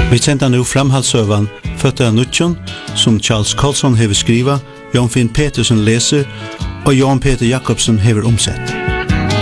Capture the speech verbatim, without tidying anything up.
Vi sender nu framhaldsøvan Føtter av Nutjon, som Charles Colson hever skriva, Jon Finn Petersen leser, og Jan Peter Jakobsen hever omsett.